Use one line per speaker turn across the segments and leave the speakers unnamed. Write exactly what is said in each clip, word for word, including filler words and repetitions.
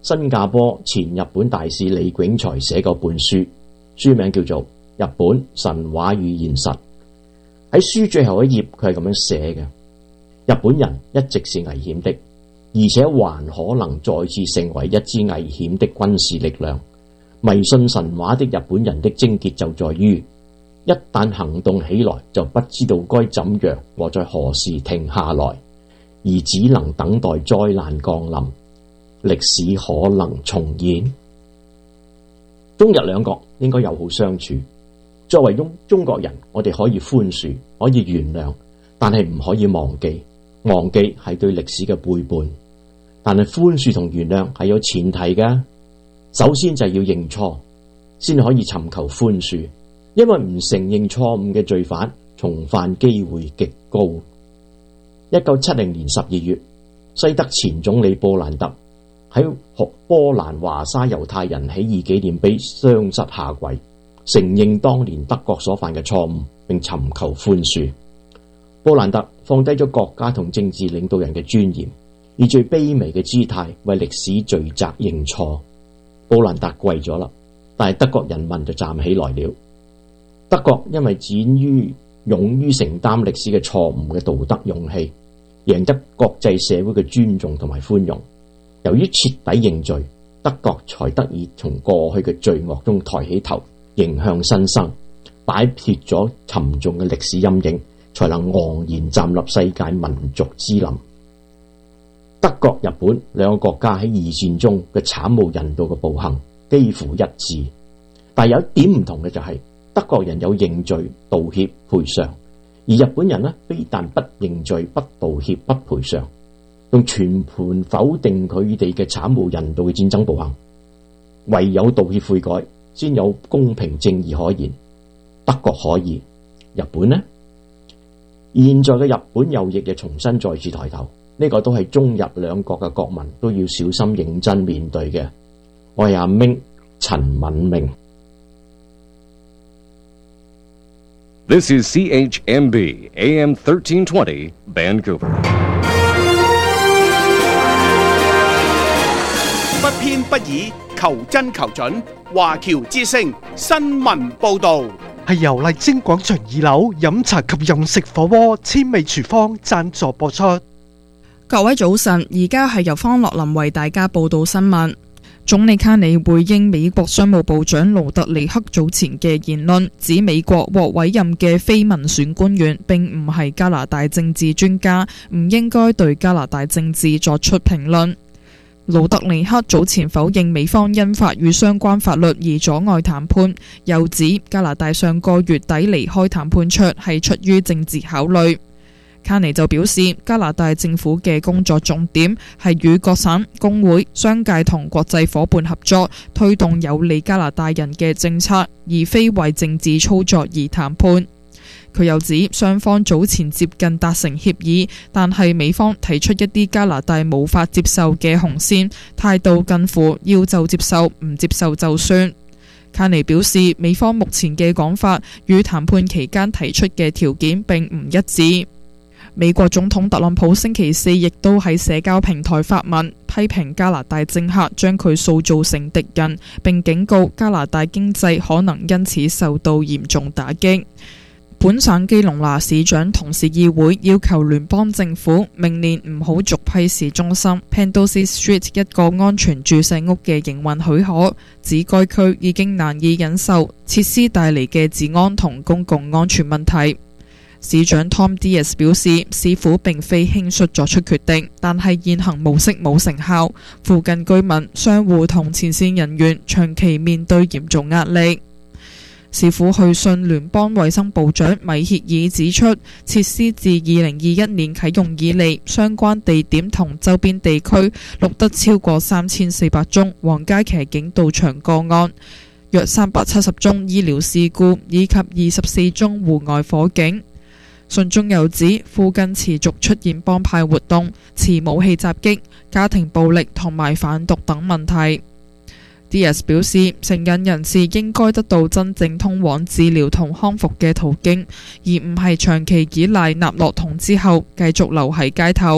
新加坡前日本大使李炯才寫過本書，書名叫做《日本神話與現實》。喺書最後一頁，佢係咁樣寫嘅：日本人一直是危險的，而且還可能再次成為一支危險的軍事力量。迷信神話的日本人的症結就在於，一旦行動起來，就不知道該怎樣或在何時停下來，而只能等待災難降臨，歷史可能重演。中日兩國應該友好相處。作為中中國人，我哋可以寬恕，可以原諒，但係唔可以忘記。忘記係對歷史嘅背叛。但係寬恕同原諒係有前提嘅，首先就係要認錯，先可以尋求寬恕。因為唔承認錯誤嘅罪犯，重犯機會極高。一九七零年十二月，西德前總理布蘭特喺波蘭華沙猶太人起義紀念碑雙膝下跪，承認當年德國所犯嘅錯誤，並尋求寬恕。布蘭特放低咗國家同政治領導人嘅尊嚴，以最卑微嘅姿態為歷史罪責認錯。布蘭特跪咗啦，但係德國人民就站起來了。德國因為展於勇於承擔歷史嘅錯誤嘅道德勇氣，贏得國際社會嘅尊重同埋寬容。由於徹底認罪，德國才得以從過去嘅罪惡中抬起頭，迎向新生，擺脫咗沉重嘅歷史陰影，才能昂然站立世界民族之林。德國、日本兩個國家喺二戰中嘅慘無人道嘅暴行幾乎一致，但有一點唔同嘅就係、是、德國人有認罪、道歉、賠償，而日本人呢，非但不認罪、不道歉、不賠償，用全盤否定佢哋嘅慘無人道嘅戰爭暴行。唯有道歉悔改，先有公平正義可言。德國可以，日本呢？現在嘅日本右翼又重新再次抬頭，呢個都係中日兩國嘅國民都要小心認真面對嘅。我係阿明陳敏明。
This is C H M B A M thirteen twenty Vancouver。
不偏不倚，求真求準。華僑之聲新聞報道
係由麗晶廣場二樓飲茶及飲食火鍋千味廚房贊助播出。
各位早晨，而家係由方樂林為大家報道新聞。總理卡尼回應美國商務部長盧特尼克早前嘅言論，指美國獲委任嘅非民選官員並唔係加拿大政治專家，唔應該對加拿大政治作出評論。盧特尼克早前否認美方因法與相關法律而阻礙談判，又指加拿大上個月底離開談判桌係出於政治考慮。卡尼就表示，加拿大政府嘅工作重點係與各省、工會、商界同國際夥伴合作，推動有利加拿大人嘅政策，而非為政治操作而談判。佢又指，雙方早前接近達成協議，但係美方提出一啲加拿大無法接受嘅紅線，態度近乎要就接受，唔接受就算。卡尼表示，美方目前嘅講法與談判期間提出嘅條件並唔一致。美國總統特朗普星期四亦都喺社交平台發文，批評加拿大政客將佢塑造成敵人，並警告加拿大經濟可能因此受到嚴重打擊。本省基隆拿市長同市議會要求聯邦政府明年唔好續批市中心 Pandosy Street 一個安全注射屋嘅營運許可，指該區已經難以忍受設施帶嚟嘅治安同公共安全問題。市長 Tom Diaz 表示，市府並非輕率作出決定，但係現行模式冇成效，附近居民、商戶同前線人員長期面對嚴重壓力。市府去信聯邦衛生部長米歇爾指出，設施自二零二一年啟用以嚟，相關地點同周邊地區錄得超過三千四百宗皇家騎警到場個案，約三百七十宗醫療事故以及二十四宗戶外火警。信中又指，附近持續出現幫派活動、持武器襲擊、家庭暴力同埋販毒等問題。Diaz 表示，成癮人士應該得到真正通往治療同康復嘅途徑，而唔係長期依賴納洛酮之後繼續留喺街頭。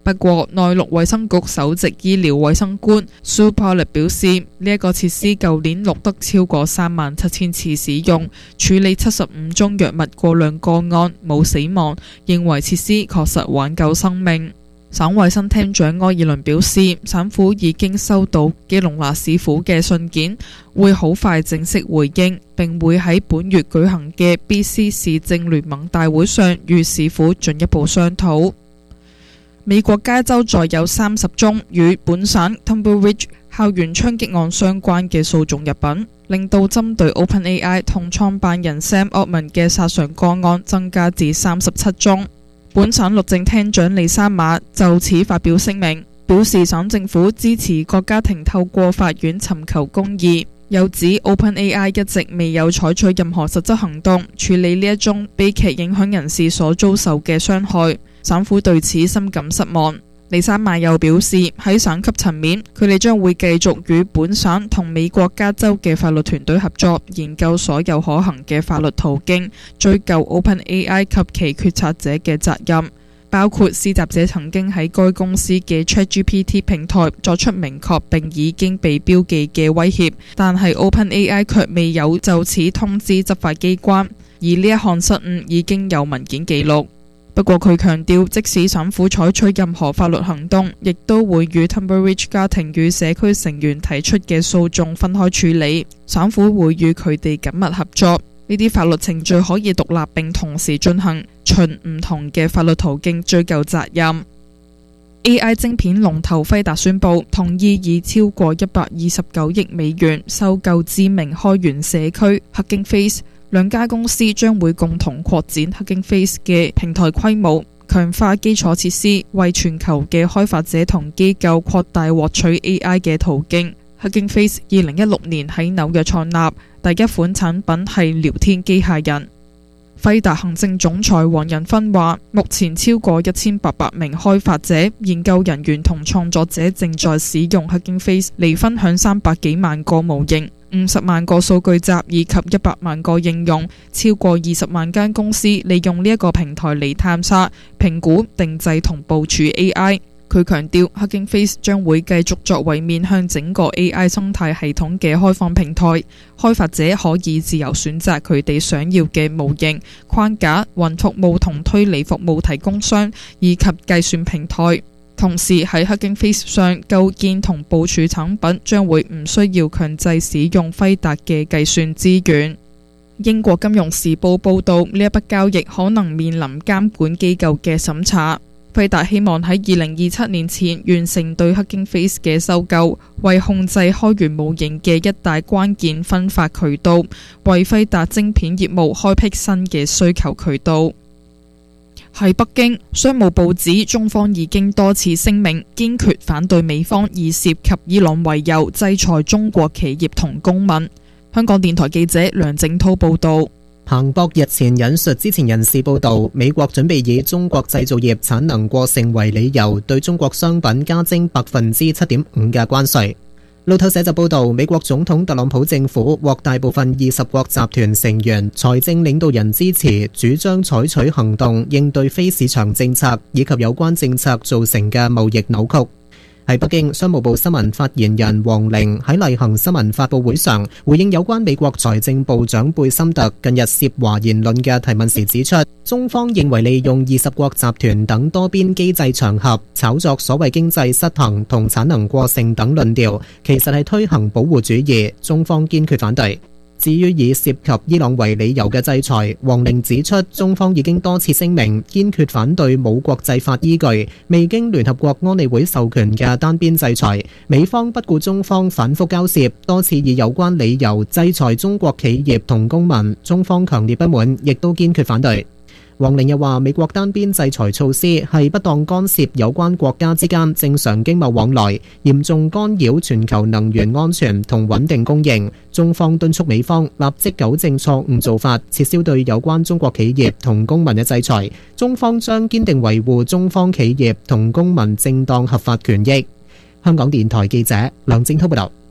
不過，內陸衛生局首席醫療衛生官 Sue Pollard 表示，呢、這、一個設施舊年錄得超過三萬七千次使用，處理七十五宗藥物過量個案，冇死亡，認為設施確實挽救生命。省衛生廳長埃爾倫表示，省府已經收到基隆納市府嘅信件，會好快正式回應，並會喺本月舉行嘅 B C 市政聯盟大會上與市府進一步商討。美國加州再有三十宗與本省 Tunbridge 校園槍擊案相關嘅訴訟入稟，令到針對 OpenAI 同創辦人 Sam Altman 嘅殺傷個案增加至三十七宗。本省律政廳長利沙馬就此發表聲明，表示省政府支持各家庭透過法院尋求公義，又指 OpenAI 一直未有採取任何實質行動處理呢一宗悲劇影響人士所遭受嘅傷害。省府對此深感失望。利沙馬又表示，喺省級層面，佢哋將會繼續與本省同美國加州嘅法律團隊合作，研究所有可行嘅法律途徑，追究 OpenAI 及其決策者嘅責任，包括施襲者曾經喺該公司嘅 ChatGPT 平台作出明確並已經被標記嘅威脅，但係 OpenAI 卻未有就此通知執法機關，而呢一項失誤已經有文件記錄。不過佢強調，即使省府採取任何法律行動，亦都會與 Tunbridge 家庭與社區成員提出嘅訴訟分開處理。省府會與佢哋緊密合作，呢啲法律程序可以獨立並同時進行，循唔同嘅法律途徑追究責任。A I 晶片龍頭輝達宣布同意以超過一百二十九億美元收購知名開源社區 Hugging Face。兩家公司將會共同擴展 Hugging Face 嘅平台規模，強化基礎設施，為全球嘅開發者同機構擴大獲取 A I 嘅途徑。Hugging Face 二零一六年喺紐約創立，第一款產品係聊天機械人。輝達行政總裁黃仁勳話，目前超過一千八百名開發者、研究人員同創作者正在使用 Hugging Face 嚟分享三百幾萬個模型、五十萬個數據集以及一百萬個應用，超過二十萬間公司利用呢一個平台嚟探索、評估、定製同部署 A I。佢強調 Hugging Face 將會繼續作為面向整個 A I 生態系統嘅開放平台，開發者可以自由選擇佢哋想要嘅模型、框架、雲服務同推理服務提供商以及計算平台。同時喺 Hugging Face 上構建同部署產品將會唔需要強制使用輝達嘅計算資源。英國金融時報報道，呢一筆交易可能面臨監管機構嘅審查。輝達希望喺二零二七年前完成對 Hugging Face 嘅收購，為控制開源模型嘅一大關鍵分發渠道，為輝達晶片業務開闢新嘅需求渠道。喺北京，商務部指中方已經多次聲明堅決反對美方以涉及伊朗為由制裁中國企業同公民。香港電台記者梁正滔報導。
彭博日前引述知情人士報道，美國準備以中國製造業產能過剩為理由，對中國商品加徵百分之七點五嘅關稅。路透社就報道，美國總統特朗普政府獲大部分二十國集團成員財政領導人支持，主張採取行動應對非市場政策以及有關政策造成嘅貿易扭曲。喺北京，商務部新聞發言人黃玲喺例行新聞發佈會上回應有關美國財政部長貝森特近日涉華言論嘅提問時指出，中方認為利用二十國集團等多邊機制場合炒作所謂經濟失衡同產能過剩等論調，其實係推行保護主義，中方堅決反對。至於以涉及伊朗為理由嘅制裁，黃玲指出，中方已經多次聲明堅決反對冇國際法依據、未經聯合國安理會授權嘅單邊制裁。美方不顧中方反覆交涉，多次以有關理由制裁中國企業同公民，中方強烈不滿，亦都堅決反對。黃玲又話，美國單邊制裁措施係不當干涉有關國家之間正常經貿往來，嚴重干擾全球能源安全同穩定供應。中方敦促美方立即糾正錯誤做法，撤銷對有關中國企業同公民嘅制裁。中方將堅定維護中方企業同公民正當合法權益。香港電台記者梁正滔報道。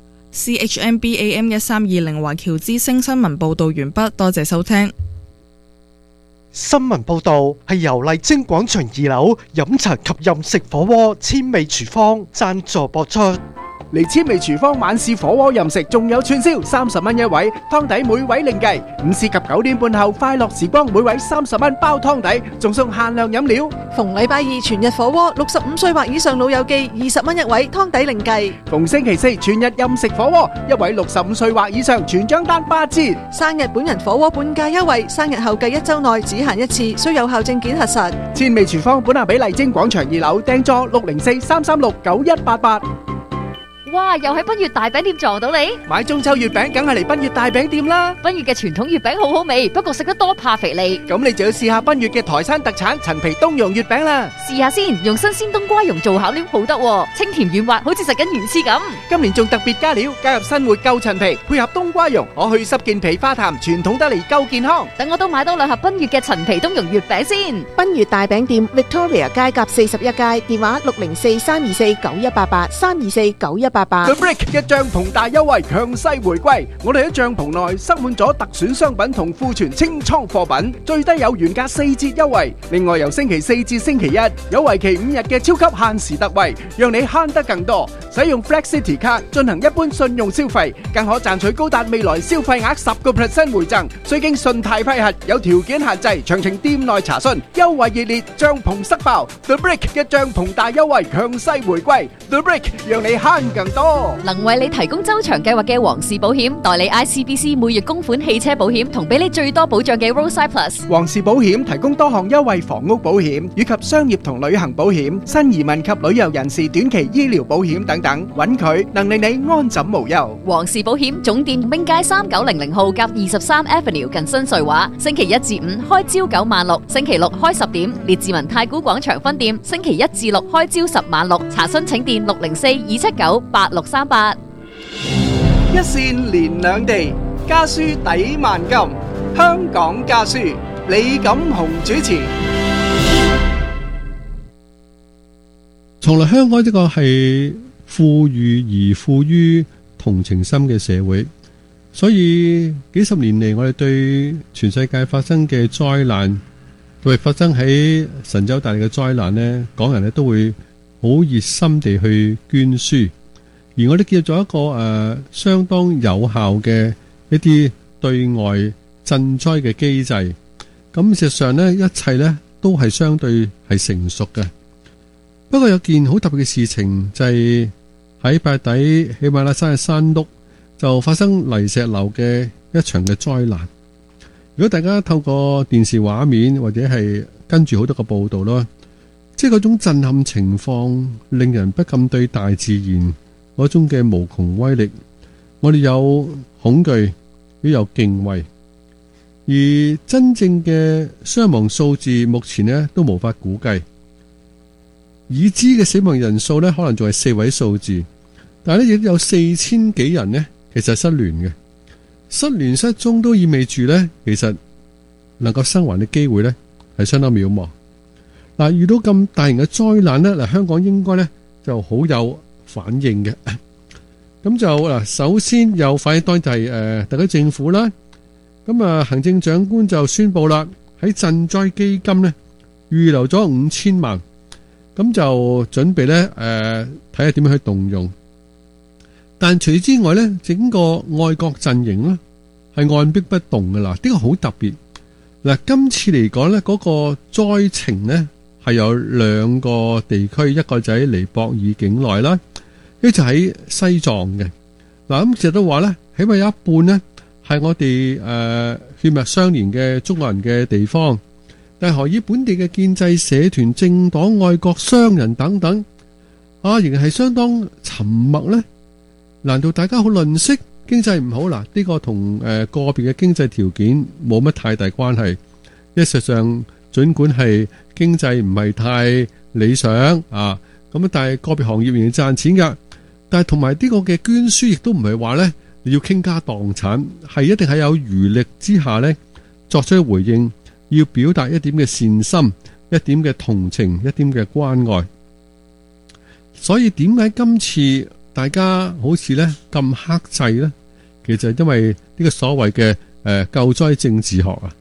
C H M B A M 一三二零華僑之聲新聞報導完畢，多謝收聽。
新聞報導係由麗晶廣場二樓飲茶及任食火鍋千味廚房贊助播出。
嚟千味廚房晚市火鍋任食，仲有串燒，三十蚊一位，湯底每位另計。午市及九點半後快樂時光，每位三十蚊包湯底，仲送限量飲料。
逢禮拜二全日火鍋，六十五歲或以上老友記二十蚊一位，湯底另計。
逢星期四全日任食火鍋，一位六十五歲或以上全張單八折。
生日本人火鍋半價優惠，生日後計一週內只限一次，需有效證件核實。
千味廚房本下比麗晶廣場二樓訂座六零四三三六九一八八。
哇！又喺賓悅大餅店撞到你，
買中秋月餅梗係嚟賓悅大餅店啦。
賓悅嘅傳統月餅好好味，不過食得多怕肥膩。
咁你就要試下賓悅嘅台山特產陳皮冬蓉月餅啦。
試下先，用新鮮冬瓜蓉做餡料好得喎，清甜軟滑，好似食緊魚翅咁。
今年仲特別加料，加入新活夠陳皮，配合冬瓜蓉，可去濕健脾化痰，傳統得嚟夠健康。
等我都買多兩盒賓悅嘅陳皮冬蓉月餅先。
賓悅大餅店 Victoria 街甲四十一街，電話六零四三二四九一八八三二四九一八八。
The Brick 嘅帳篷大優惠強勢回歸，我哋喺帳篷內塞滿咗特選商品同庫存清倉貨品，最低有原價四折優惠。另外由星期四至星期一有為期五日嘅超級限時特惠，讓你慳得更多。使用 Flex City 卡進行一般信用消費，更可賺取高達未來消費額十個 percent 回贈，需經信貸批核，有條件限制，詳情店內查詢。優惠熱烈，帳篷塞爆 ，The Brick 嘅帳篷大優惠強勢回歸 ，The Brick 讓你慳更多。
能為你提供周長計劃嘅皇氏保險，代理 I C B C 每月供款汽車保險，同俾你最多保障嘅 Roadside Plus。
皇氏保險提供多項優惠房屋保險以及商業同旅行保險、新移民及旅遊人士短期醫療保險等等，揾佢能令你安枕無憂。
皇氏保險總店永街三九零零號甲二十三 Avenue 近新瑞華，星期一至五開朝九晚六，星期六開十點。列治文太古廣場分店星期一至六開朝十晚六，查詢請電六零四二七九八六三八。
一線連兩地，家書抵萬金。香港家書，李錦雄主持。
從來香港呢個係富裕而富於同情心嘅社會，所以幾十年嚟，我哋對全世界發生嘅災難，特別發生喺神州大地嘅災難呢，港人呢都會好熱心地去捐輸。而我哋建立咗一個誒、呃、相當有效嘅一啲對外賑災嘅機制，咁事實上呢，一切呢都係相對係成熟嘅。不過有件好特別嘅事情，就係喺八月底喜馬拉雅山嘅山麓就發生泥石流嘅一場嘅災難。如果大家透過電視畫面或者係跟住好多個報道啦，即係嗰種震撼情況，令人不禁對大自然嗰種嘅無窮威力，我哋有恐懼，亦有敬畏。而真正嘅傷亡數字，目前呢都無法估計。已知嘅死亡人數呢，可能仲係四位數字，但係呢亦有四千幾人呢，其實失聯嘅。失聯失蹤都意味住呢，其實能夠生還嘅機會呢係相當渺茫。嗱，遇到咁大型嘅災難呢，嗱，香港應該呢就好有反應嘅。咁就嗱，首先有反應當然就係誒特區政府啦。咁啊，行政長官就宣布啦，喺賑災基金呢預留咗五千萬，咁就準備呢誒睇下點樣去動用。但除此之外呢，整個愛國陣營呢係按兵不動噶啦，呢個好特別。嗱，今次嚟講呢，嗰個災情呢係有兩個地區，一個就喺尼泊爾境內啦，一就喺西藏嘅。嗱，咁其實都話呢，起碼有一半呢係我哋誒血脈相連嘅中國人嘅地方，但係何以本地嘅建制社團、政黨、愛國商人等等啊，仍然係相當沉默呢？難道大家好吝嗇，經濟唔好嗱？呢個同誒個別嘅經濟條件冇乜太大關係。事實上，盡管係經濟唔係太理想啊，咁但係個別行業仍然賺錢噶。但係同埋呢個嘅捐輸亦都唔係話呢，你要傾家蕩產，係一定係有餘力之下呢作出回應，要表達一點嘅善心，一點嘅同情，一點嘅關愛。所以點解今次大家好似呢咁克制呢？其實因為呢個所謂嘅誒救災政治學啊，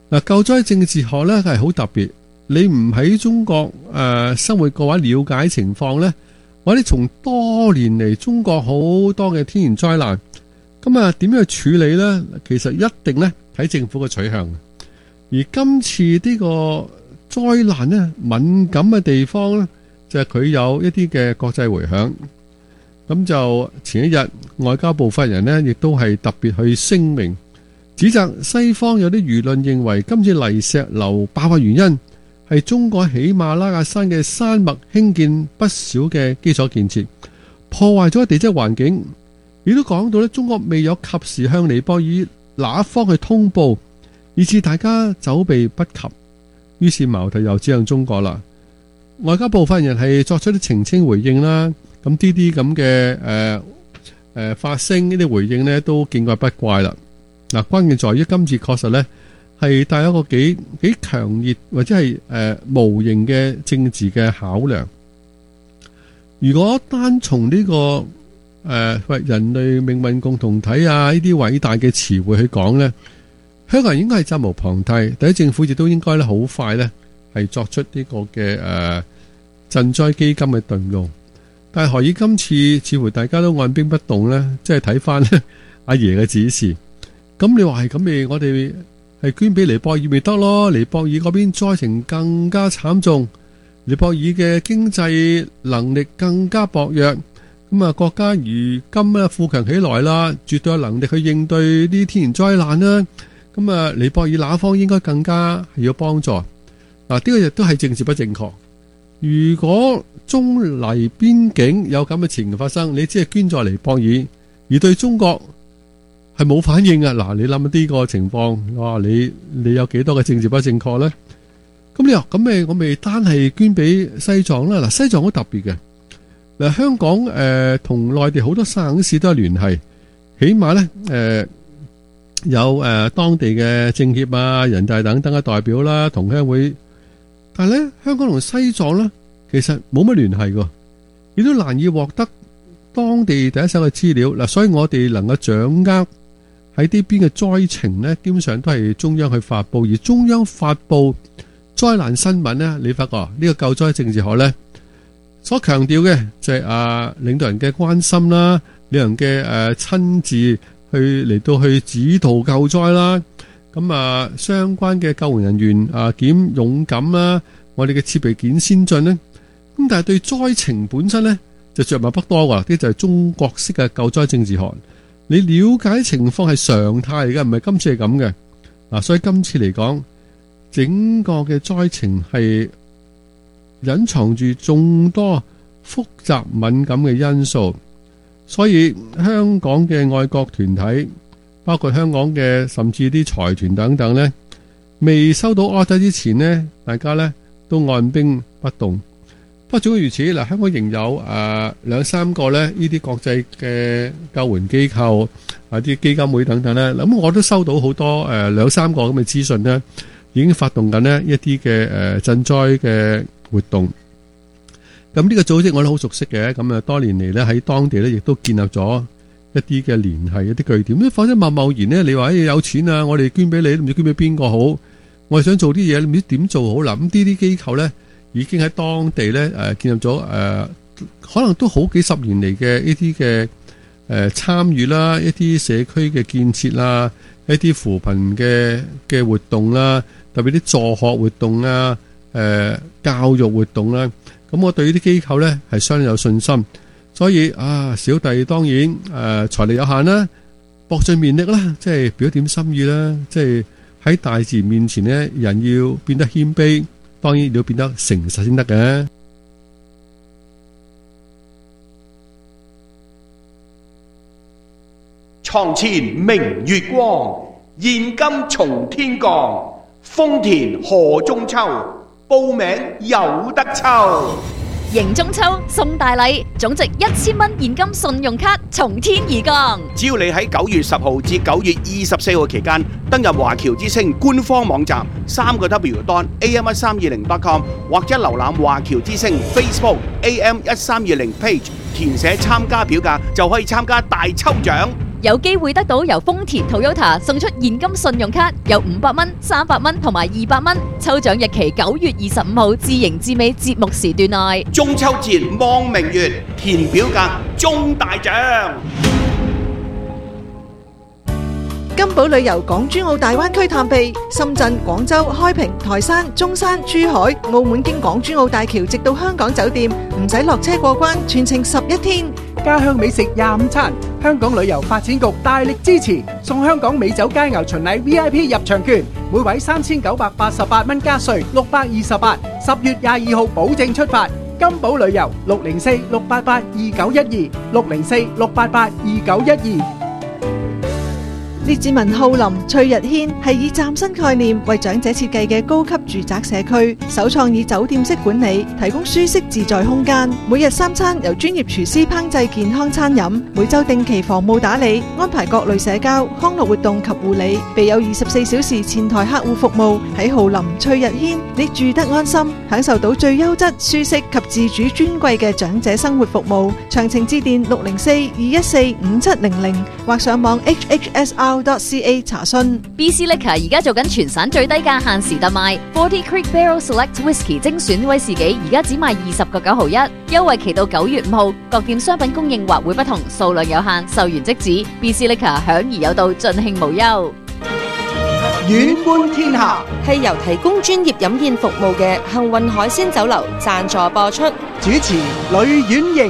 嗱，救災政治學咧係好特別，你唔喺中國誒、呃、生活嘅話，了解情況咧，或者從多年嚟中國好多嘅天然災難，咁啊點樣去處理咧？其實一定咧睇政府嘅取向。而今次呢個災難咧敏感嘅地方咧，就係、是、佢有一啲嘅國際回響。咁就前一日外交部發言人呢，亦都係特別去聲明，指責西方有啲輿論認為今次泥石流爆發原因係中國喜馬拉雅山嘅山脈興建不少嘅基礎建設，破壞咗地質環境。亦都講到咧，中國未有及時向尼泊爾那一方去通報，以致大家走避不及。於是矛頭又指向中國啦。外交部發言人係作出啲澄清回應啦。咁呢啲咁嘅誒誒發聲呢啲回應呢，都見怪不怪啦。嗱，關鍵在於今次確實呢係帶有一個幾幾強烈或者係誒、呃、無形嘅政治嘅考量。如果單從呢、這個誒、呃、人類命運共同體啊呢啲偉大嘅詞彙去講呢，香港人應該係責無旁貸。第一，政府亦都應該咧好快呢係作出呢個嘅誒賑災基金嘅動用。但係何以今次似乎大家都按兵不動呢？即係睇翻阿爺嘅指示。咁你話係咁咪，我哋係捐俾尼泊爾咪得咯？尼泊爾嗰邊災情更加慘重，尼泊爾嘅經濟能力更加薄弱。咁啊，國家如今啊富強起來啦，絕對有能力去應對啲天然災難啦。咁啊，尼泊爾那方應該更加係要幫助。嗱，呢個亦都係政治不正確。如果中尼邊境有咁嘅情形發生，你只係捐助尼泊爾，而對中國係冇反應啊！嗱，你諗呢個情況，哇，你你有幾多嘅政治不正確呢？咁你話咁咪我咪單係捐俾西藏啦？嗱，西藏好特別嘅。嗱，香港誒同內地好多省市都有聯繫，起碼咧誒、呃、有誒、呃、當地嘅政協啊、人大等等嘅代表啦、同鄉會。但係咧，香港同西藏咧，其實冇乜聯繫㗎，亦都難以獲得當地第一手嘅資料。嗱，所以我哋能夠掌握喺呢邊嘅災情咧，基本上都係中央去發佈，而中央發佈災難新聞咧，你發覺呢個救災政治學咧，所強調嘅就係啊領導人嘅關心啦，領導人嘅誒親自去嚟到去指導救災啦。咁啊，相關嘅救援人員啊，檢勇敢啦，我哋嘅設備件先進咧。咁但係對災情本身咧，就着墨不多噶。呢就係中國式嘅救災政治學。你了解情況係常態嚟嘅，唔係今次係咁嘅。嗱，所以今次嚟講，整個嘅災情係隱藏住眾多複雜敏感嘅因素，所以香港嘅愛國團體，包括香港嘅甚至啲財團等等呢，未收到 order 之前呢，大家呢都按兵不動。不過總之如此，嗱，香港仍有誒兩三個呢呢啲國際嘅救援機構啊，啲基金會等等呢。咁我都收到好多誒兩三個咁嘅資訊呢，已經發動緊呢一啲嘅誒賑災嘅活動。咁呢個組織我都好熟悉嘅，咁啊多年嚟呢喺當地呢亦都建立咗一啲嘅聯繫，一啲據點。咁否則貿貿然呢，你話誒有錢啊，我哋捐俾你，都唔知捐俾邊個好。我哋想做啲嘢，你唔知點做好啦。咁呢啲機構呢，已經喺當地呢誒建立咗誒、呃，可能都好幾十年嚟嘅呢啲嘅誒參與啦，一啲社區嘅建設啦，一啲扶貧嘅嘅活動啦，特別啲助學活動啊，誒、呃、教育活動啦。咁我對呢啲機構呢係相當有信心。所以啊，小弟當然誒、呃、財力有限啦，搏盡綿力啦，即係表點心意啦，即係喺大自然面前呢，人要變得謙卑，當然要變得誠實先得嘅。
床前明月光，現金從天降，豐田賀中秋，報名有得抽。
迎中秋送大禮，總值一千蚊現金信用卡從天而降。
只要你喺九月十號至九月二十四號期間登入華僑之星官方網站三個 W dot A M 一三二零 dot com 或者瀏覽華僑之星 Facebook A M 一三二零 page，填寫參加表格就可以參加大抽獎。
有機會得到由豐田 Toyota 送出現金信用卡，有五百蚊、三百蚊同埋二百蚊。抽獎日期九月二十五號至迎至尾節目時段內。
中秋節望明月，填表格中大獎。
金寶旅遊港珠澳大灣區探秘，深圳、廣州、開平、台山、中山、珠海、澳門經港珠澳大橋直到香港酒店，唔使落車過關，全程十一天。
家鄉美食廿五餐，香港旅遊發展局大力支持，送香港美酒佳肴巡禮 V I P 入場券，每位三千九百八十八蚊加稅，六百二十八。十月廿二號保證出發。金寶旅遊六零四六八八二九一二六零四六八八二九一二。
列治文浩林翠日軒係以嶄新概念為長者設計嘅高級住宅社區，首創以酒店式管理，提供舒適自在空間。每日三餐由專業廚師烹製健康餐飲，每週定期房務打理，安排各類社交、康樂活動及護理，備有二十四小時前台客戶服務。喺浩林翠日軒，你住得安心，享受到最優質、舒適及自主尊貴嘅長者生活服務。詳情致電六零四二一四五七零零或上網 H H S R .ca 查詢。
B C Liquor 而家做緊全省最低價限時特賣 ，Forty Creek Barrel Select Whisky 精選威士忌，而家只賣二十個九毫一，優惠期到九月五號。各店商品供應或會不同，數量有限，售完即止。B C Liquor 享而有道，盡興無憂。
遠觀天下
係由提供專業飲宴服務嘅幸運海鮮酒樓贊助播出，
主持呂婉瑩。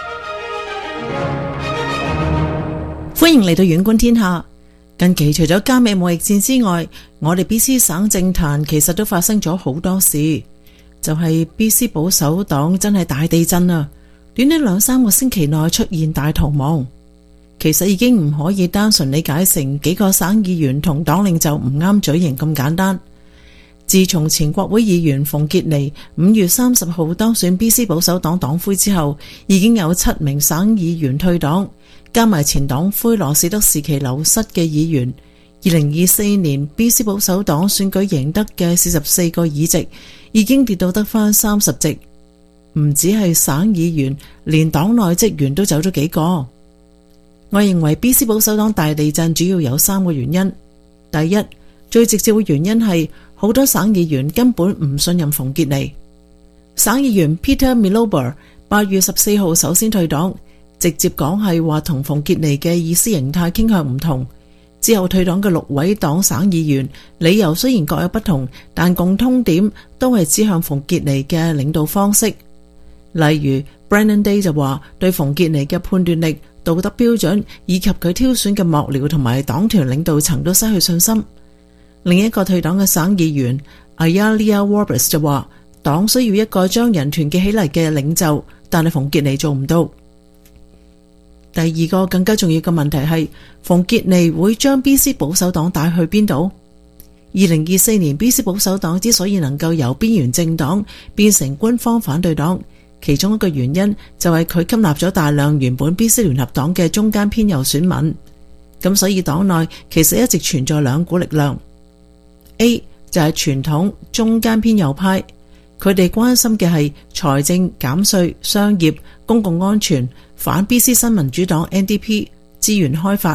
歡迎嚟到遠觀天下。近期除咗加美貿易戰之外，我哋 B C 省政壇其實都發生咗好多事，就係 B C 保守黨真係大地震啊！短短兩三個星期內出現大逃亡，其實已經唔可以單純理解成幾個省議員同黨領袖唔啱嘴型咁簡單。自從前國會議員馮傑尼五月三十號當選 B C 保守黨黨魁之後，已經有七名省議員退黨。加埋前黨魁羅士德時期流失嘅議員，二零二四年 B C 保守黨選舉贏得嘅四十四個議席，已經跌到得返三十席。唔止係省議員，連黨內職員都走咗幾個。我認為 B C 保守黨大地震主要有三個原因。第一，最直接嘅原因係好多省議員根本唔信任馮傑尼。省議員 Peter Milober 八月十四號首先退黨。直接講係話同馮傑尼嘅意識形態傾向唔同，之後退黨嘅六位黨省議員，理由雖然各有不同，但共通點都係指向馮傑尼嘅領導方式。例如 Brennan Day 就話對馮傑尼嘅判斷力、道德標準以及佢挑選嘅幕僚同埋黨團領導層都失去信心。另一個退黨嘅省議員 Ayalia Warbus 就話黨需要一個將人團結起嚟嘅領袖，但係馮傑尼做唔到。第二個更加重要嘅問題係馮傑尼會將 B C 保守黨帶去邊度？二零二四年 B C 保守黨之所以能夠由邊緣政黨變成官方反對黨，其中一個原因就係佢吸納咗大量原本 B C 聯合黨嘅中間偏右選民。咁所以黨內其實一直存在兩股力量。A 就係傳統中間偏右派，佢哋關心嘅係財政、減稅、商業、公共安全，反 B C 新民主黨 N D P 資源開發。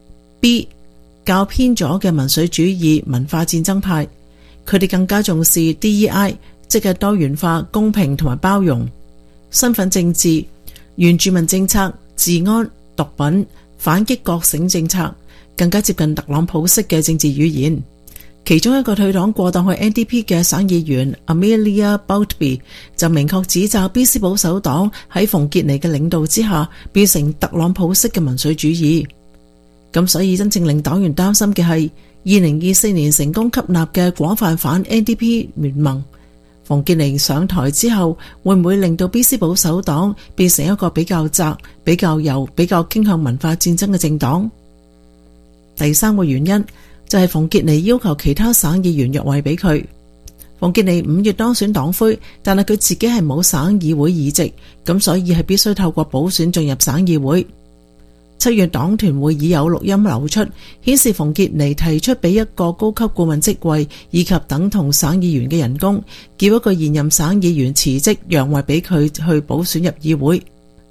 B 較偏左嘅民粹主義文化戰爭派，佢哋更加重視 D E I， 即係多元化、公平同埋包容。身份政治、原住民政策、治安、毒品、反擊覺醒政策，更加接近特朗普式嘅政治語言。其中一個退黨過檔去 N D P 嘅省議員 Amelia Boutby 就明確指責 B C 保守黨喺馮傑尼嘅領導之下變成特朗普式嘅民粹主義。咁所以真正令黨員擔心嘅係二零二四年成功吸納嘅廣泛反 N D P 聯盟，馮傑尼上台之後會唔會令到 B C 保守黨變成一個比較窄、比較右、比較傾向文化戰爭嘅政黨？第三個原因就係馮傑尼要求其他省議員讓位俾佢。馮傑尼五月當選黨魁，但係佢自己係冇省議會議席，咁所以係必須透過補選進入省議會。七月黨團會議有錄音流出，顯示馮傑尼提出俾一個高級顧問職位以及等同省議員嘅人工，叫一個現任省議員辭職讓位俾佢去補選入議會。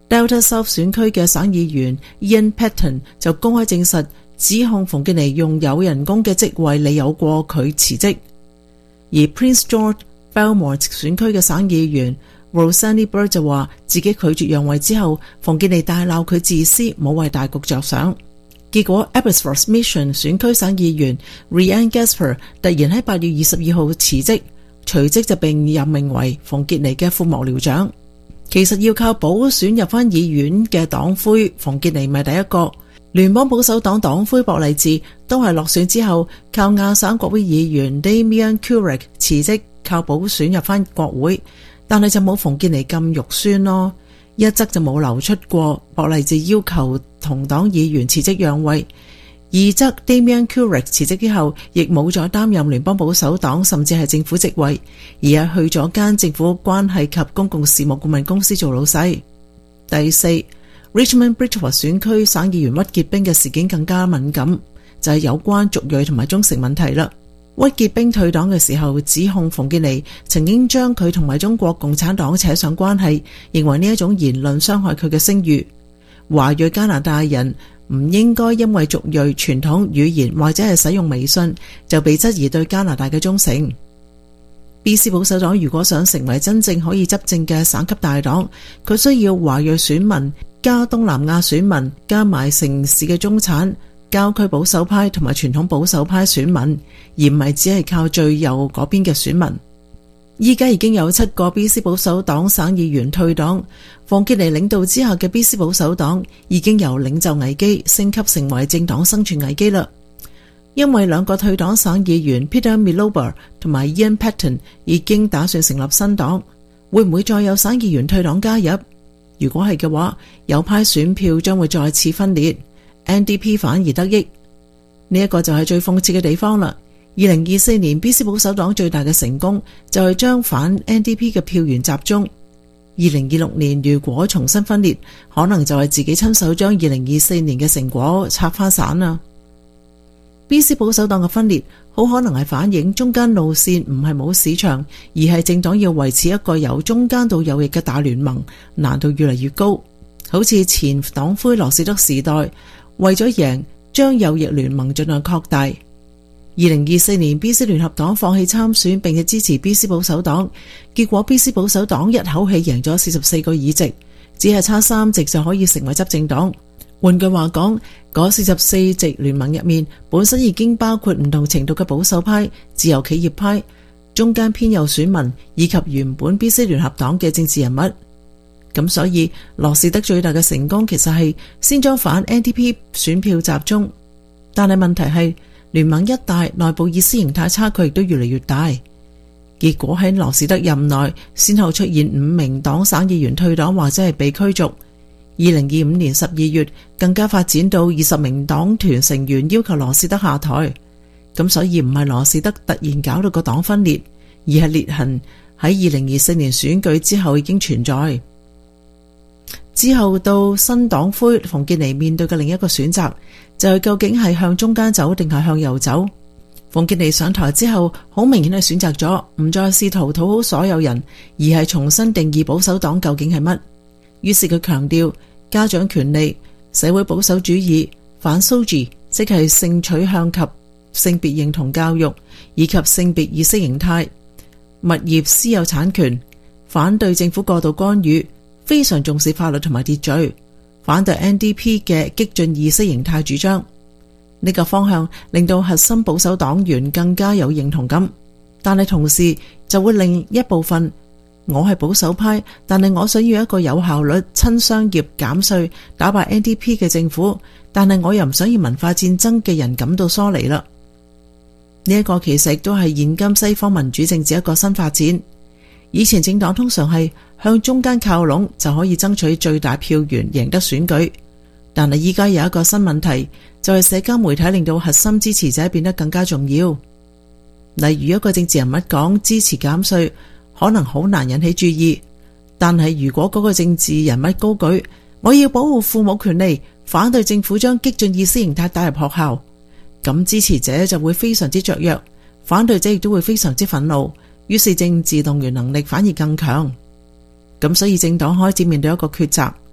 Delta South 選區嘅省議員 Ian Paton 就公開證實，指控馮健妮用有人工嘅職位利誘過佢辭職。而 Prince George Belmont 選區嘅省議員 Rosanne Bird 就話自己拒絕讓位之後，馮健妮大鬧佢自私，冇為大局着想。結果 Abbotsford Mission 選區省議員 Rhiannon Gaspar 突然喺八月二十二號辭職，隨即就被任命為馮健妮嘅副幕僚長。其實要靠補選入翻議院嘅黨魁，馮健妮唔係第一個。聯邦保守黨黨魁博勵治都係落選之後靠亞省國會議員 Damian Keurig 辭職，靠補選入翻國會，但係就冇馮健妮咁肉酸咯。一則就冇流出過博勵治要求同黨議員辭職讓位，二則 Damian Keurig 辭職之後亦冇再擔任聯邦保守黨甚至係政府職位，而係去咗間政府關係及公共事務顧問公司做老細。第四， Richmond Bridgewater 選區省議員屈傑冰嘅事件更加敏感，就係有關族裔同埋忠誠問題啦。屈傑冰退黨嘅時候，指控馮健妮曾經將佢同埋中國共產黨扯上關係，認為呢一種言論傷害佢嘅聲譽。華裔加拿大人唔應該因為族裔、傳統、語言或者係使用微信就被質疑對加拿大嘅忠誠。B C 保守黨如果想成為真正可以執政嘅省級大黨，佢需要華裔選民加東南亞選民加埋城市嘅中產、郊區保守派同埋傳統保守派選民，而唔係只係靠最右嗰邊嘅選民。依家已經有七個 B C 保守黨省議員退黨，馮健妮領導之下嘅 B C 保守黨已經由領袖危機升級成為政黨生存危機啦。因為兩個退黨省議員 Peter Milober 同埋 Ian Paton 已經打算成立新黨，會唔會再有省議員退黨加入？如果係嘅話，右派選票將會再次分裂， N D P 反而得益。呢、這、一個就係最諷刺嘅地方啦。二零二四年 B C 保守黨最大嘅成功就係將反 N D P 嘅票源集中。二零二六年如果重新分裂，可能就係自己親手將二零二四年嘅成果拆翻散啦。B C 保守黨嘅分裂好可能係反映中間路線唔係冇市場，而係政黨要維持一個由中間到右翼嘅大聯盟，難度越嚟越高。好似前黨魁羅士德時代為咗贏，將右翼聯盟盡量擴大。二零二四年 B C 聯合黨放棄參選，並且支持 B C 保守黨，結果 B C 保守黨一口氣贏咗四十四個議席，只係差三席就可以成為執政黨。換句話講，嗰四十四席聯盟入面本身已經包括唔同程度嘅保守派、自由企業派、中間偏右選民以及原本 B C 聯合黨嘅政治人物。咁所以羅士德最大嘅成功其實係先將反 N D P 選票集中，但係問題係聯盟一大，內部意識形態差距亦都越嚟越大。結果喺羅士德任內先後出現五名黨省議員退黨或者係被驅逐。二零二五年十二月更加發展到二十名黨團成員要求羅士德下台。咁所以唔係羅士德突然搞到個黨分裂，而係裂痕喺二零二四年選舉之後已經存在。之後到新黨魁馮健妮面對嘅另一個選擇就係究竟係向中間走定係向右走。馮健妮上台之後好明顯係選擇咗唔再試圖討好所有人，而係重新定義保守黨究竟係乜。於是佢強調家長權利、社會保守主義、反 S O G I， 即係性取向及性別認同教育，以及性別意識形態、物業私有產權，反對政府過度干預，非常重視法律同埋秩序，反對 N D P 嘅激進意識形態主張。呢個方向令到核心保守黨員更加有認同感，但係同時就會令一部分我係保守派，但係我想要一個有效率、親商業、減稅、打敗 N D P 嘅政府，但係我又唔想要文化戰爭嘅人感到疏離啦。呢一個其實亦都係現今西方民主政治一個新發展。以前政黨通常係向中間靠攏就可以爭取最大票源，贏得選舉，但係依家有一個新問題，就係社交媒體令到核心支持者變得更加重要。例如一個政治人物講支持減稅，可能好難引起注意，但係如果嗰個政治人物高舉我要保護父母權利，反對政府將激進意識形態帶入學校，咁支持者就會非常之雀躍，反對者亦都會非常之憤怒，於是政治動員能力反而更強。咁所以政黨開始面對一個抉擇，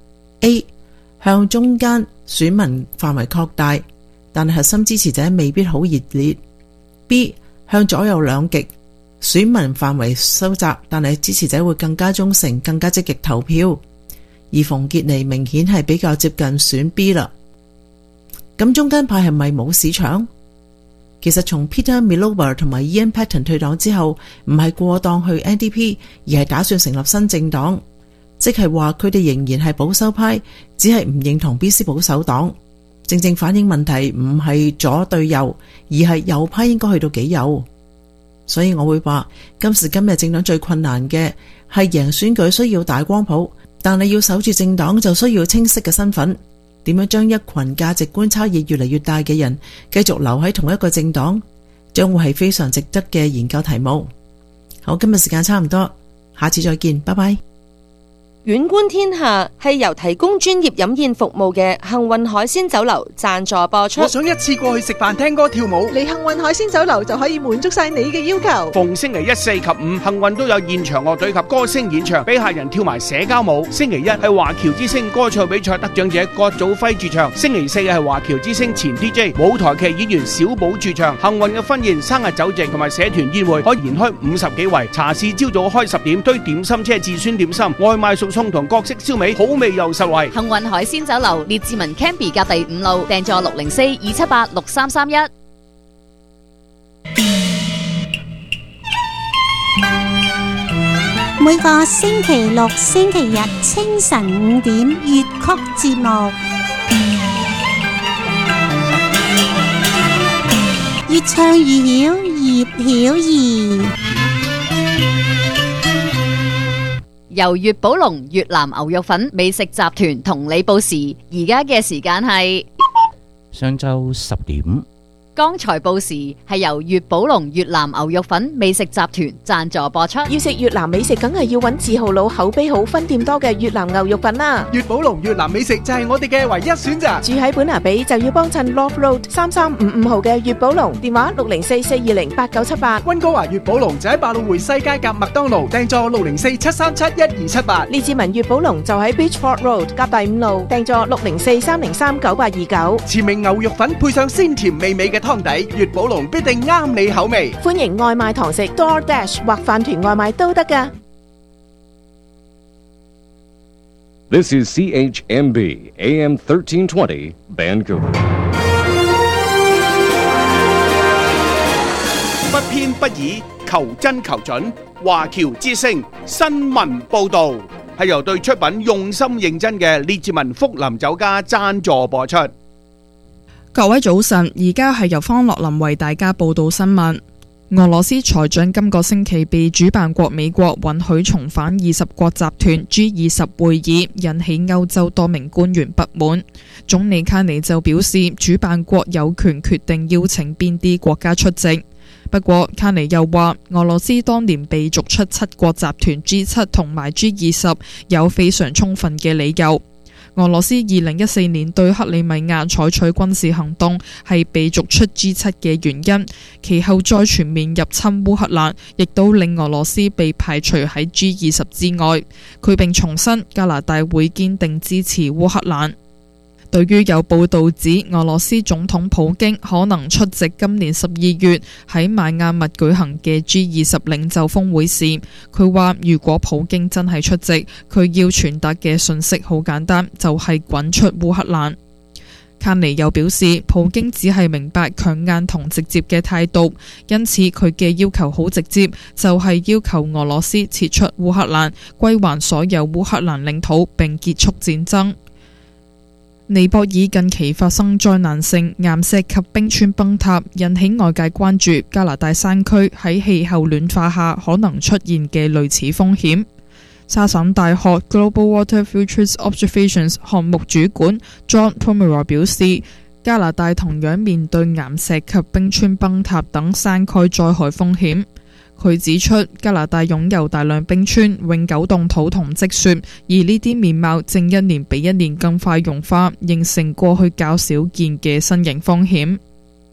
A 向中間選民範圍擴大，但係核心支持者未必好熱烈。B 向左右兩極選民範圍收窄，但係支持者會更加忠誠，更加積極投票。而馮傑尼明顯係比較接近選 B 啦。咁中間派係咪冇市場？其實從 Peter Milova 同埋 Ian Paton 退黨之後，唔係過檔去 N D P， 而係打算成立新政黨，即係話佢哋仍然係保守派，只係唔認同 B C 保守黨。正正反映問題唔係左對右，而係右派應該去到幾右。所以我會話今時今日政黨最困難嘅係贏選舉需要大光譜，但係要守住政黨就需要清晰嘅身份。點樣將一群價值觀差異越嚟越大嘅人繼續留喺同一個政黨，將會係非常值得嘅研究題目。好，今日時間差唔多，下次再見，拜拜。
遠觀天下係由提供專業飲宴服務嘅幸運海鮮酒樓贊助播出。
我想一次過去食飯、聽歌、跳舞，
嚟幸運海鮮酒樓就可以滿足晒你嘅要求。
逢星期一、四及五，幸運都有現場樂隊及歌星演唱，俾客人跳埋社交舞。星期一係華僑之星歌唱比賽得獎者郭祖輝駐唱，星期四係華僑之星前 D J 舞台劇演員小寶駐唱。幸運嘅婚宴、生日酒席同埋社團宴會可以延開五十幾圍。茶市朝早開十點，堆點心車自酸點心，外賣熟餸同各式燒味，好味又實惠。
幸運海鮮酒樓列治文 Canby 隔第五路，訂座六零四二七八六三三一。
每個星期六、星期日清晨五點粵曲節目，越唱越曉，葉曉儀。
由粵寶龍越南牛肉粉美食集團同你報時，而家嘅時間係
上晝十點。
剛才報時係由粵寶龍越南牛肉粉美食集團贊助播出。
要食越南美食，梗係要揾字號佬口碑好、分店多嘅越南牛肉粉啦。
粵寶龍越南美食就係我哋嘅唯一選擇。
住喺本拿比就要幫襯 Love Road 三三五五號嘅粵寶龍，電話六零四四二零八九七八。
溫哥華粵寶龍就喺百老匯西街夾麥當勞，訂座六零四七三七一二七八。
列治文粵寶龍就喺 Beachford Road 夾第五路，訂座六零四三零三九八二九。
前名牛肉粉配上鮮甜美味嘅湯底，粵寶龍必定啱你口味。
歡迎外賣堂食 DoorDash 或飯團外賣都得㗎。
This is C H M B A M thirteen twenty Vancouver。
不偏不倚，求真求準。華僑之聲新聞報導係由對出品用心認真嘅列治文福林酒家贊助播出。
各位早晨，而家係由方樂林為大家報道新聞。俄羅斯財長今個星期被主辦國美國允許重返二十國集團 G 二十會議，引起歐洲多名官員不滿。總理卡尼就表示，主辦國有權決定邀請邊啲國家出席。不過卡尼又話，俄羅斯當年被逐出七國集團 G 七同埋 G 二十有非常充分嘅理由。俄羅斯二零一四年對克里米亞採取軍事行動係被逐出 G 七嘅原因，其後再全面入侵烏克蘭，亦都令俄羅斯被排除喺 G 二十之外。佢並重申加拿大會堅定支持烏克蘭。對於有報道指俄羅斯總統普京可能出席今年十二月喺邁阿密舉行嘅 G 二十領袖峰會時，佢話如果普京真係出席，佢要傳達嘅信息好簡單，就係滾出烏克蘭。卡尼又表示，普京只係明白強硬同直接嘅態度，因此佢嘅要求好直接，就係要求俄羅斯撤出烏克蘭，歸還所有烏克蘭領土並結束戰爭。尼泊爾近期發生災難性岩石及冰川崩塌，引起外界關注加拿大山區喺氣候暖化下可能出現嘅類似風險。沙省大學 Global Water Futures Observations 項目主管 John Pomeroy 表示，加拿大同樣面對岩石及冰川崩塌等山區災害風險。佢指出，加拿大擁有大量冰川、永久凍土同積雪，而呢啲面貌正一年比一年更快融化，形成過去較少見嘅新型風險。而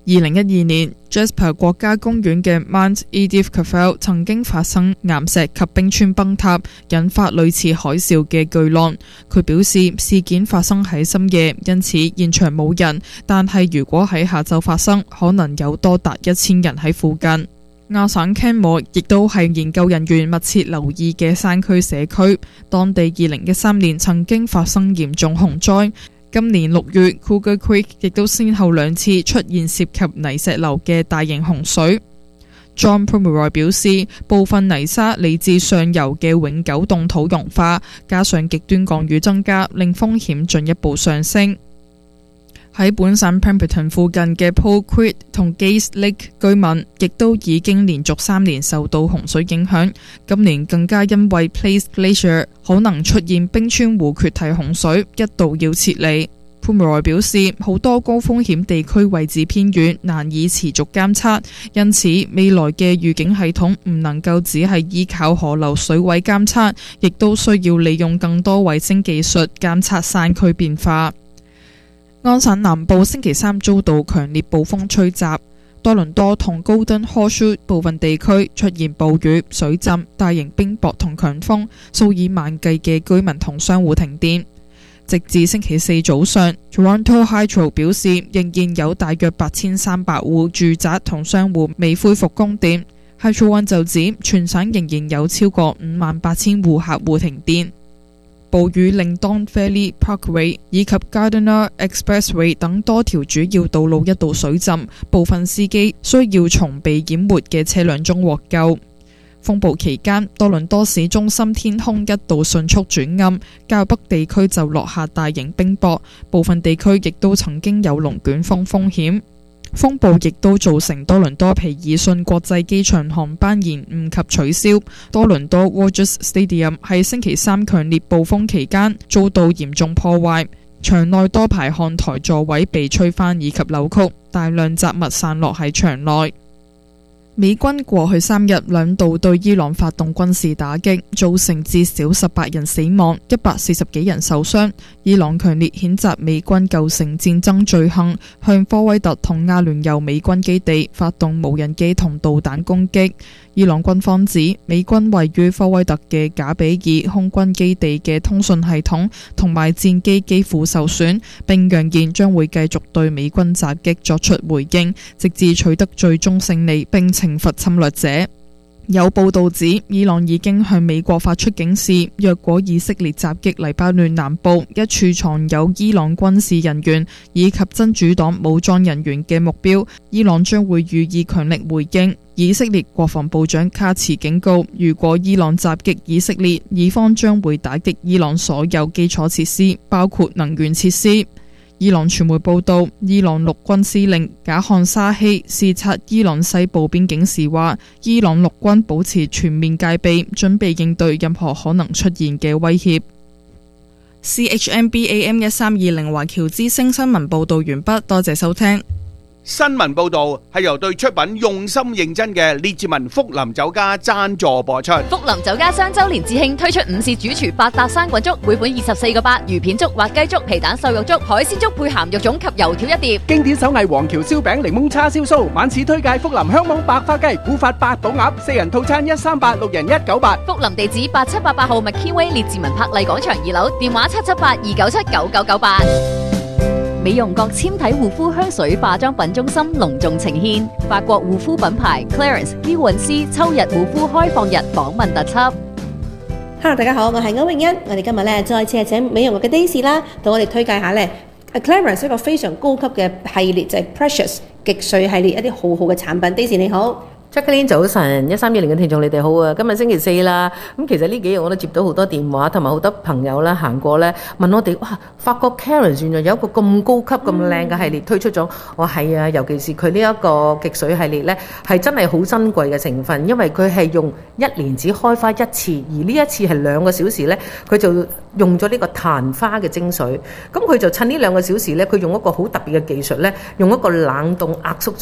二零一二年 Jasper 國家公園嘅 Mount Edith-Cavell 曾經發生岩石及冰川崩塌，引發類似海嘯嘅巨浪。佢表示事件發生喺深夜，因此現場冇人，但係如果喺下晝發生，可能有多達一千人喺附近。亞省 Canmore 亦都係研究人員密切留意嘅山區社區，當地二零一三年曾經發生嚴重洪災。今年六月 Cougar Creek 亦都先後兩次出現涉及泥石流嘅大型洪水。John Pomeroy 表示，部分泥沙嚟自上游嘅永久凍土融化，加上極端降雨增加，令風險進一步上升。喺本省 Pemberton 附近嘅 Paul Creek 同 Gaze Lake 居民亦都已經連續三年受到洪水影響，今年更加因為 Place Glacier 可能出現冰川湖決堤洪水，一度要撤離。Pomeroy 表示，好多高風險地區位置偏遠，難以持續監測，因此未來嘅預警系統唔能夠只係依靠河流水位監測，亦都需要利用更多衛星技術監測山區變化。安省南部星期三遭到強烈暴風吹襲，多倫多同 Golden Horseshoe 部分地區出現暴雨、水浸、大型冰雹同強風，數以萬計嘅居民同商戶停電。直至星期四早上 Toronto Hydro 表示，仍然有大約八千三百戶住宅同商戶未恢復供電。Hydro One 就指，全省仍然有超過五萬八千戶客戶停電。暴雨令 Don Valley Parkway 以及 Gardiner Expressway 等多條主要道路一度水浸，部分司機需要從被淹沒嘅車輛中獲救。風暴期間，多倫多市中心天空一度迅速轉暗，較北地區就落下大型冰雹，部分地區亦都曾經有龍捲風風險。風暴亦都造成多倫多皮爾遜國際機場航班延誤及取消。多倫多 Rogers Stadium 喺星期三強烈暴風期間遭到嚴重破壞，場內多排看台座位被吹翻以及扭曲，大量雜物散落喺場內。美軍過去三日兩度對伊朗發動軍事打擊，造成至少十八人死亡、一百四十幾人受傷。伊朗強烈譴責美軍構成戰爭罪行，向科威特同阿聯酋美軍基地發動無人機同導彈攻擊。伊朗軍方指，美軍位於科威特嘅賈比爾空軍基地嘅通訊系統同埋戰機幾乎受損，並揚言將會繼續對美軍襲擊作出回應，直至取得最終勝利並懲罰侵略者。有報道指，伊朗已經向美國發出警示，若果以色列襲擊黎巴嫩南部一處藏有伊朗軍事人員以及真主黨武裝人員嘅目標，伊朗將會予以強力回應。以色列國防部長卡茨警告，如果伊朗襲擊以色列，以方將會打擊伊朗所有基礎設施，包括能源設施。伊朗傳媒報道，伊朗陸軍司令賈漢沙希視察伊朗西部邊境時話，伊朗陸軍保持全面戒備，準備應對任何可能出現嘅威脅。C H M B A M 一三二零華僑之聲新聞報道完畢，多謝收聽。
新聞報道係由對出品用心認真嘅列治文福林酒家贊助播出。
福林酒家雙周年致慶推出午市主廚八搭生滾粥，每款二十四個八，魚片粥、滑雞粥、皮蛋瘦肉粥、海鮮粥配鹹肉粽及油條一碟。
經典手藝黃橋燒餅、檸檬叉燒酥，晚市推介福林香網白花雞、古法八寶鴨，四人套餐一三八，六人一九八。
福林地址八七八八號 McKinway 列治文柏麗廣場二樓，電話七七八二九七九九九八。美容閣纖體護膚香水化妝品中心隆重呈獻法國護膚品牌 Clarins 嬌韻詩秋日護膚開放日訪問特輯。
Hello， 大家好，我係歐詠欣，我哋今日咧再次係請美容閣嘅 Daisy 啦，同我哋推介下咧 Clarins 一個非常高級嘅系列，就係、是、Precious 極碎系列一啲好好嘅產品。Daisy 你好。
Jacqueline 早晨，一三二零嘅聽眾你哋好啊！今日星期四啦，咁其實呢幾日我都接到好多電話，同埋好多朋友啦行過咧問我哋，哇！發覺 Clarins 原來有一個咁高級、咁靚嘅系列推出咗，我係啊，尤其是佢呢一個極水系列咧，係真係好珍貴嘅成分，因為佢係用一年只開花一次，而呢一次係兩個小時咧，佢就用咗呢個曇花嘅精水，咁佢就趁呢兩個小時咧，佢用一個好特別嘅技術咧，用一個冷凍壓縮咗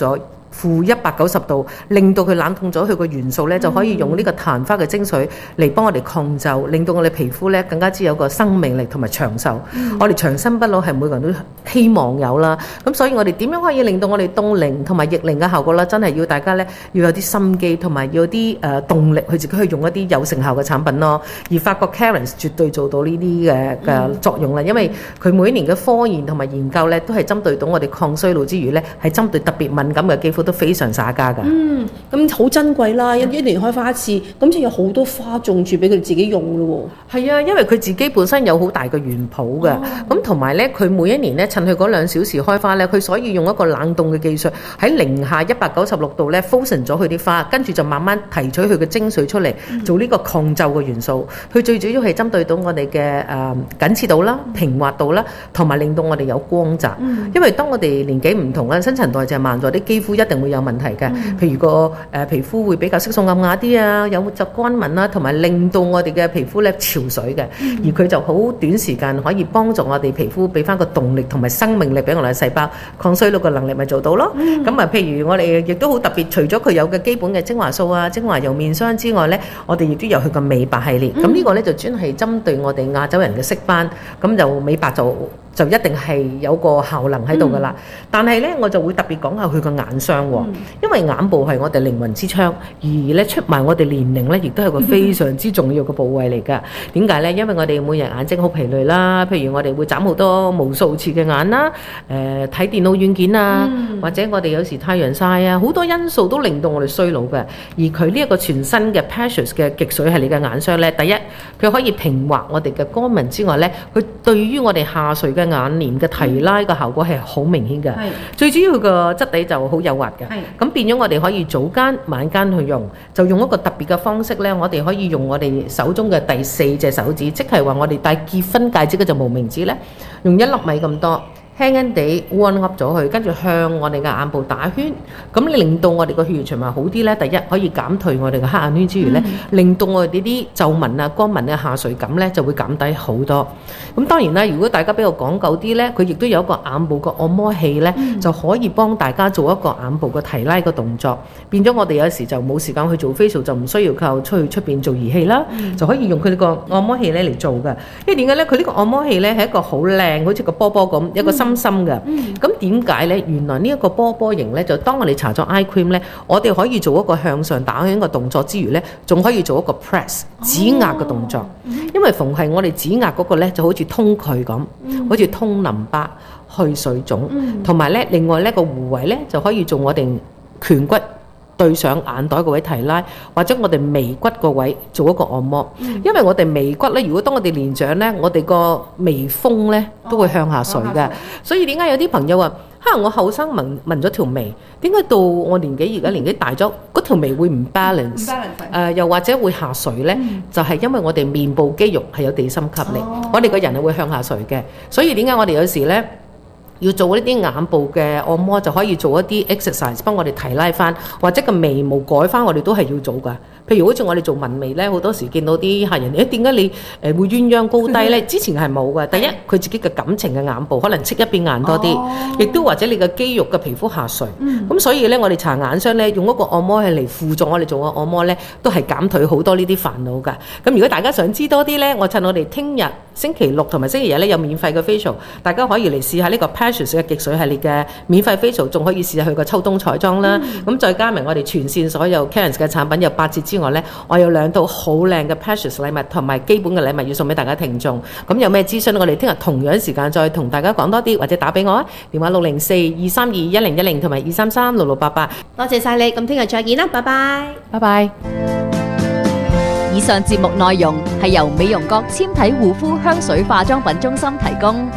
負一百九十度，令到佢冷凍咗佢個元素咧，就可以用呢個曇花嘅精髓嚟幫我哋抗皺，令到我哋皮膚咧更加之有個生命力同埋長壽。嗯、我哋長生不老係每個人都希望有啦。咁所以我哋點樣可以令到我哋凍齡同埋逆齡嘅效果咧，真係要大家咧要有啲心機，同埋要有啲誒、呃、動力去自己去用一啲有成效嘅產品咯。而法國 Clarins 絕對做到呢啲嘅嘅作用啦，因為佢每年嘅科研同埋研究咧，都係針對到我哋抗衰老之餘咧，係針對特別敏感嘅肌膚都非常耍家㗎。
嗯，咁好珍貴啦，一一年開花一次，咁就有好多花種住俾佢哋自己用咯
喎。係啊，因為佢自己本身有好大嘅園圃嘅，咁同埋咧，佢每一年咧趁佢嗰兩小時開花咧，佢所以用一個冷凍嘅技術喺零下一百九十六度咧 frozen 咗佢啲花，跟住就慢慢提取佢嘅精髓出嚟，嗯、做呢個抗皺嘅元素。佢最主要係針對到我哋嘅誒緊緻度啦、平滑度啦，同埋令到我哋有光澤。嗯、因為當我哋年紀唔同啦，新陳代謝慢咗，啲肌膚一定會有問題嘅。嗯、譬如個誒、呃、皮膚會比較色素暗啞啲啊，有疾乾紋啦，同埋令到我哋嘅皮膚咧潮水嘅。嗯、而佢就好短時間可以幫助我哋皮膚俾翻個動力同埋生命力俾我哋嘅細胞，抗衰老嘅能力咪做到咯。咁啊、嗯，譬如我哋亦都好特別，除咗佢有嘅基本嘅精華素啊、精華油面霜之外咧，我哋亦都有佢個美白系列。咁呢、嗯、個咧就專係針對我哋亞洲人嘅色斑，咁就美白就就一定係有個效能喺度噶啦。嗯、但係咧，我就會特別講下佢個眼霜喎，嗯、因為眼部係我哋靈魂之窗，而咧出賣我哋年齡咧，亦都係個非常之重要嘅部位嚟㗎。點解咧？因為我哋每日眼睛好疲累啦，譬如我哋會眨好多無數次嘅眼啦，誒、呃、睇電腦軟件啊，嗯、或者我哋有時太陽曬啊，好多因素都令到我哋衰老嘅。而佢呢一個全新嘅 Precious 嘅極水系列嘅眼霜咧，第一佢可以平滑我哋嘅乾紋之外咧，佢對於我哋下垂嘅眼簾嘅提拉嘅效果係好明顯嘅。嗯、最主要佢個質地就好幼滑嘅，咁是變咗我哋可以早間晚間去用，就用一個特別嘅方式咧，我哋可以用我哋手中嘅第四隻手指，即係話我哋戴結婚戒指嗰隻無名指咧，用一粒米咁多。輕輕地 warm up 咗佢，跟住向我哋嘅眼部打圈，咁令到我哋個血液循環好啲咧。第一可以減退我哋嘅黑眼圈之餘咧，嗯、令到我哋呢啲皺紋啊、乾紋啊、下垂感咧就會減低好多。咁當然啦，如果大家比較講究啲咧，佢亦都有一個眼部嘅按摩器咧，嗯、就可以幫大家做一個眼部嘅提拉嘅動作。變咗我哋有時就冇時間去做 facial，就唔需要靠出去出邊做儀器啦，嗯、就可以用佢呢個按摩器咧嚟做嘅。因為點解咧？佢呢個按摩器咧係一個好靚，好似個波波咁，一個深深嘅。咁點解咧？原來呢一個波波形咧，就當我哋搽咗 eye cream 咧，我哋可以做一個向上打圈嘅動作之餘咧，仲可以做一個 press 指壓嘅動作。哦、因為逢係我哋指壓嗰個咧，就好似通渠咁，嗯、好似通淋巴、去水腫，同埋咧另外呢個弧位咧就可以做我哋顴骨對上眼袋個位提拉，或者我哋眉骨個位做一個按摩。嗯、因為我哋眉骨咧，如果當我哋年長咧，我哋個眉峰咧都會向下垂嘅。哦、所以點解有啲朋友話，可能我後生紋紋咗條眉，點解到我年紀而家年紀大咗，嗰條眉會唔 balance？ 誒、呃，又或者會下垂咧？嗯、就係因為我哋面部肌肉係有地心吸力，哦、我哋個人係會向下垂嘅。所以點解我哋有時咧，要做呢啲眼部嘅按摩，就可以做一啲 exercise 幫我哋提拉翻，或者個眉毛改翻，我哋都係要做㗎。譬如好似我哋做紋眉咧，好多時見到啲客人，誒點解你誒會鴛鴦高低咧？之前係冇嘅。第一，佢自己嘅感情嘅眼部可能戚一邊硬多啲，亦、哦、都或者你嘅肌肉嘅皮膚下垂。咁、嗯、所以咧，我哋搽眼霜咧，用一個按摩係嚟輔助我哋做個按摩咧，都係減退好多呢啲煩惱㗎。咁如果大家想知多啲咧，我趁我哋聽日星期六同埋星期日咧有免費嘅 facial， 大家可以嚟試下呢個 Precious 嘅極水系列嘅免費 facial， 仲可以試下佢個秋冬彩妝啦。咁、嗯、再加埋我哋全線所有 Clarins 嘅產品有八折之外咧，我有兩套好靚嘅 Precious 禮物同埋基本嘅禮物要送俾大家聽眾。咁有咩諮詢，我哋聽日同樣時間再同大家講多啲，或者打俾我啊，電話六零四二三二一零一零同埋二三三六六八八。
多謝晒你，咁聽日再見啦，拜拜，
拜拜。
以上節目內容係由美容閣纖體護膚香水化妝品中心提供。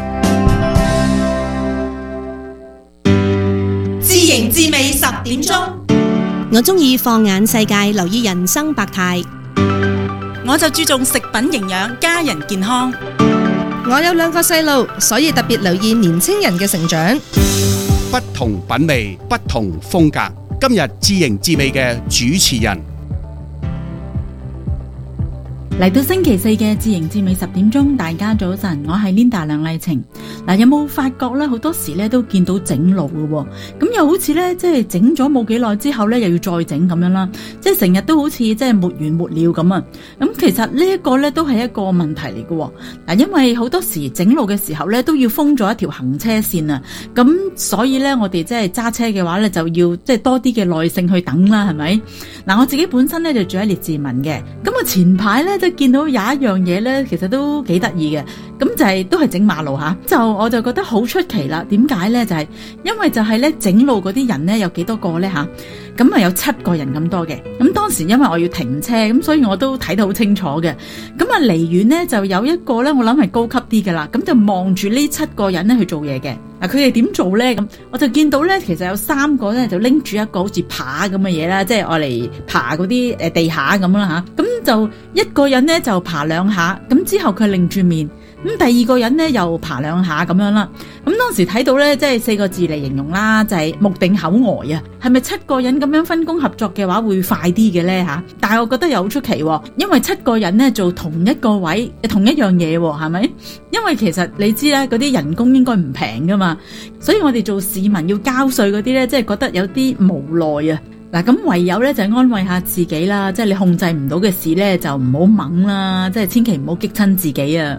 知型知味十點鐘，我中意放眼世界，留意人生百態。我就注重食品營養，家人健康。
我有兩個細路，所以特別留意年青人嘅成長。
不同品味，不同風格。今日知型知味嘅主持人。
嚟到星期四嘅自營至美十點鐘，大家早晨，我係 Linda 梁麗晴。嗱，有冇發覺咧？好多時咧都見到整路嘅，咁又好似咧即係整咗冇幾耐之後咧，又要再整咁樣啦，即係成日都好似即係沒完沒了咁啊！咁其實呢一個咧都係一個問題嚟嘅。嗱，因為好多時整路嘅時候咧都要封咗一條行車線啊，咁所以咧我哋即係揸車嘅話咧就要即係多啲嘅耐性去等啦，係咪？嗱，我自己本身咧就住喺列治文嘅，咁啊前排咧都見到有一樣嘢咧，其實都幾得意嘅，咁就係、是、都係整馬路吓，就我就覺得好出奇啦。點解咧？就係、是、因為就係咧整路嗰啲人咧有幾多個咧吓？咁啊有七個人咁多嘅。咁當時因為我要停車，咁所以我都睇得好清楚嘅。咁啊離遠咧就有一個咧，我諗係高級啲嘅啦。咁就望住呢七個人咧去做嘢嘅。嗱，佢哋點做咧？咁我就見到咧，其實有三個咧就拎住一個好似耙咁嘅嘢啦，即係愛嚟爬嗰啲誒地下咁啦吓。咁就一個人咧就爬兩下，咁之後佢擰住面。咁第二個人咧又爬兩下咁樣啦，咁當時睇到咧即係四個字嚟形容啦，就係、是、目定口呆啊！係咪七個人咁樣分工合作嘅話會快啲嘅咧吓？但係我覺得又好出奇，因為七個人咧做同一個位同一樣嘢，係咪？因為其實你知咧，嗰啲人工應該唔平噶嘛，所以我哋做市民要交稅嗰啲咧，即係覺得有啲無奈啊！嗱，咁唯有咧就安慰下自己啦，即係你控制唔到嘅事咧就唔好掹啦，即係千祈唔好激親自己啊！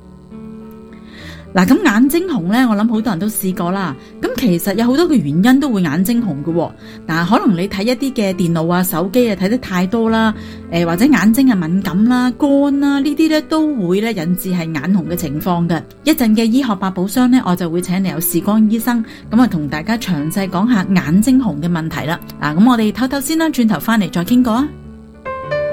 嗱，咁眼睛紅咧，我諗好多人都試過啦。咁其實有好多嘅原因都會眼睛紅嘅。嗱，可能你睇一啲嘅電腦啊、手機啊睇得太多啦，誒或者眼睛啊敏感啦、乾啦，呢啲咧都會咧引致係眼紅嘅情況嘅。一陣嘅醫學百寶箱咧，我就會請嚟有視光醫生，咁啊同大家詳細講下眼睛紅嘅問題啦。嗱，咁我哋唞唞先啦，轉頭翻嚟再傾過啊。